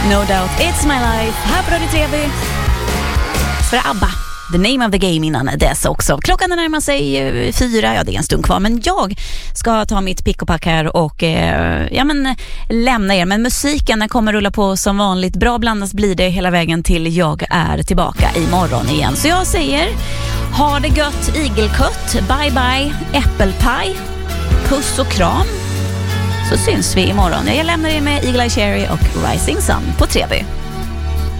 No Doubt, It's My Life. Här på Radio Treby. För ABBA. The Name of the Game innan dess också. Klockan närmar sig 4, ja det är en stund kvar. Men jag ska ta mitt pick och pack här och lämna er. Men musiken den kommer rulla på som vanligt. Bra blandas blir det hela vägen till jag är tillbaka imorgon igen. Så jag säger, ha det gött igelkött, bye bye, äppelpaj, puss och kram. Så syns vi imorgon. Jag lämnar er med Eagle Eye Cherry och Rising Sun på Treby.